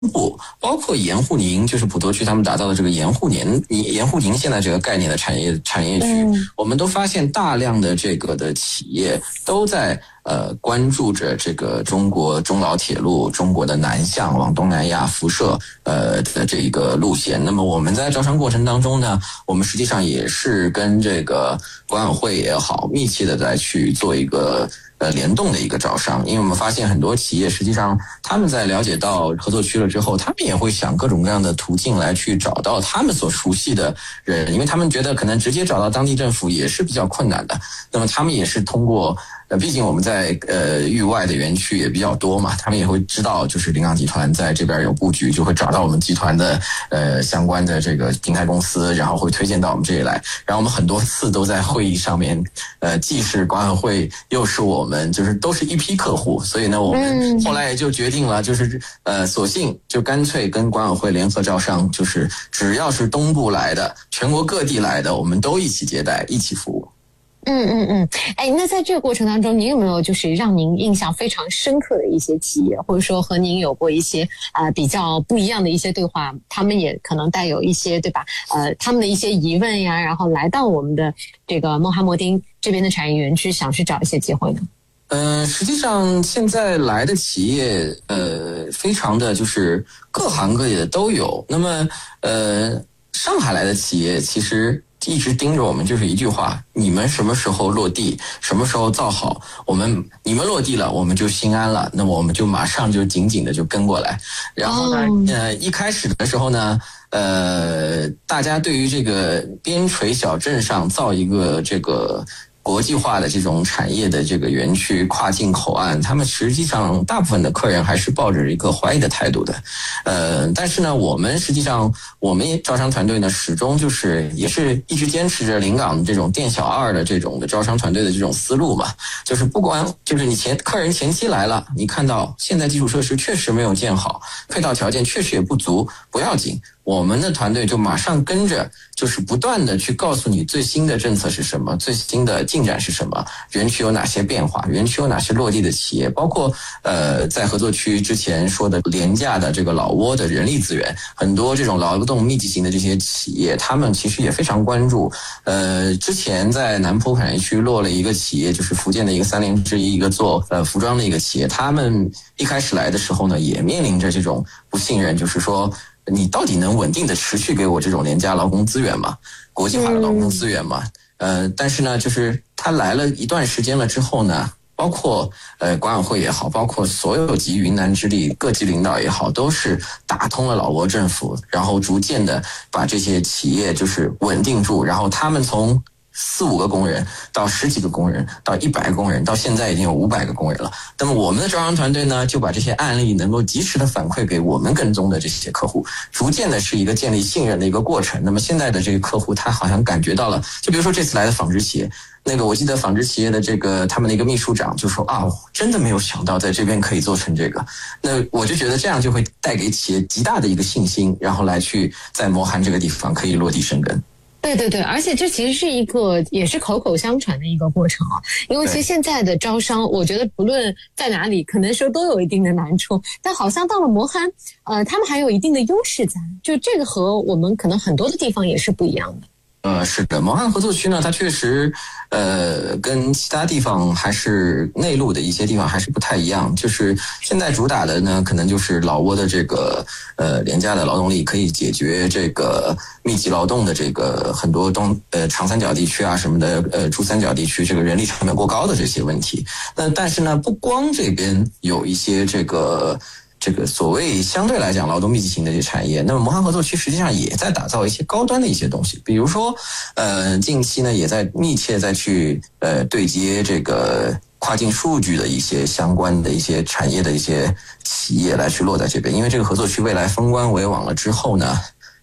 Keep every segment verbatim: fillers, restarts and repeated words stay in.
部，包括盐沪宁，就是普陀区他们打造的这个盐沪宁盐沪宁现在这个概念的产业产业区，嗯、我们都发现大量的这个的企业都在呃关注着这个中国中老铁路、中国的南向往东南亚辐射呃的这一个路线。那么我们在招商过程当中呢，我们实际上也是跟这个管委会也好，密切的在去做一个。呃，联动的一个招商，因为我们发现很多企业实际上他们在了解到合作区了之后，他们也会想各种各样的途径来去找到他们所熟悉的人，因为他们觉得可能直接找到当地政府也是比较困难的，那么他们也是通过呃，毕竟我们在呃域外的园区也比较多嘛，他们也会知道就是临港集团在这边有布局，就会找到我们集团的呃相关的这个平台公司，然后会推荐到我们这里来。然后我们很多次都在会议上面，呃，既是管委会，又是我们，就是都是一批客户，所以呢，我们后来也就决定了，就是呃，索性就干脆跟管委会联合招商，就是只要是东部来的，全国各地来的，我们都一起接待，一起服务。 嗯嗯嗯，哎，那在这个过程当中，您有没有就是让您印象非常深刻的一些企业，或者说和您有过一些呃比较不一样的一些对话？他们也可能带有一些对吧？呃，他们的一些疑问呀，然后来到我们的这个孟哈摩丁这边的产业园区，想去找一些机会呢？ 呃，实际上现在来的企业，呃，非常的就是各行各业的都有。那么，呃，上海来的企业其实一直盯着我们，就是一句话：你们什么时候落地，什么时候造好，我们你们落地了，我们就心安了。那么我们就马上就紧紧的就跟过来。然后呢，哦、呃，一开始的时候呢，呃，大家对于这个边陲小镇上造一个这个。国际化的这种产业的这个园区跨境口岸，他们实际上大部分的客人还是抱着一个怀疑的态度的，呃，但是呢，我们实际上我们招商团队呢，始终就是也是一直坚持着临港这种店小二的这种的招商团队的这种思路嘛，就是不管就是你前客人前期来了，你看到现在基础设施确实没有建好，配套条件确实也不足，不要紧。我们的团队就马上跟着，就是不断的去告诉你最新的政策是什么，最新的进展是什么，园区有哪些变化，园区有哪些落地的企业，包括呃在合作区之前说的廉价的这个老挝的人力资源，很多这种劳动密集型的这些企业，他们其实也非常关注。呃，之前在南坡产业区落了一个企业，就是福建的一个三联之一，一个做呃服装的一个企业，他们一开始来的时候呢，也面临着这种不信任，就是说。你到底能稳定的持续给我这种廉价劳工资源吗？国际化的劳工资源吗？呃，但是呢，就是他来了一段时间了之后呢，包括呃管委会也好，包括所有集云南之力各级领导也好，都是打通了老挝政府，然后逐渐的把这些企业就是稳定住，然后他们从四五个工人到十几个工人到一百个工人，到现在已经有五百个工人了。那么我们的招商团队呢，就把这些案例能够及时的反馈给我们跟踪的这些客户，逐渐的是一个建立信任的一个过程。那么现在的这个客户他好像感觉到了，就比如说这次来的纺织企业，那个我记得纺织企业的这个他们的一个秘书长就说啊，真的没有想到在这边可以做成这个。那我就觉得这样就会带给企业极大的一个信心，然后来去在磨韩这个地方可以落地生根。 对对对，而且这其实是一个也是口口相传的一个过程啊。因为其实现在的招商，我觉得不论在哪里，可能说都有一定的难处，但好像到了磨韩，呃，他们还有一定的优势在，就这个和我们可能很多的地方也是不一样的。 呃，是的，磨韩合作区呢，它确实，呃，跟其他地方还是内陆的一些地方还是不太一样。就是现在主打的呢，可能就是老挝的这个呃廉价的劳动力，可以解决这个密集劳动的这个很多东呃长三角地区啊什么的，呃珠三角地区这个人力成本过高的这些问题。那但是呢，不光这边有一些这个。这个所谓相对来讲劳动密集型的这些产业，那么磨韩合作区实际上也在打造一些高端的一些东西，比如说，呃，近期呢也在密切再去呃对接这个跨境数据的一些相关的一些产业的一些企业来去落在这边，因为这个合作区未来封关为网了之后呢。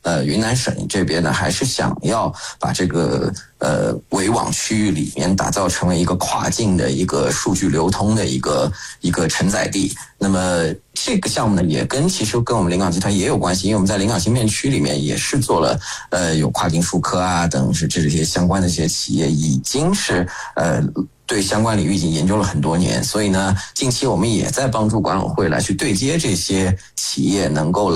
呃云南省这边呢，还是想要把这个呃维网区域里面打造成为一个跨境的一个数据流通的一个一个承载地。那么这个项目呢，也跟其实跟我们临港集团也有关系，因为我们在临港新片区里面也是做了呃有跨境数科啊等是这些相关的这些企业，已经是呃对相关领域已经研究了很多年，所以呢，近期我们也在帮助管委会来去对接这些企业，能够